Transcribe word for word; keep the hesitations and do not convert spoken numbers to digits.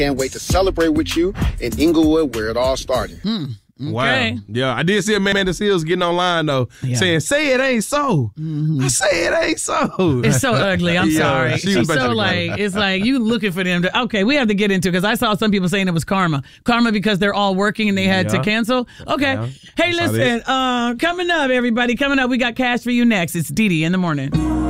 Can't wait to celebrate with you in Inglewood, where it all started. Hmm. Okay. Wow. Yeah, I did see Amanda Seals getting online, though, yeah. saying, say it ain't so. Mm-hmm. I say it ain't so. It's so ugly. I'm yeah, sorry. She She's so like, it's like you looking for them to, okay, we have to get into it because I saw some people saying it was karma. Karma because they're all working and they had yeah. to cancel. Okay. Yeah. Hey, listen, uh, coming up, everybody, coming up, we got cash for you next. It's Dee Dee in the morning.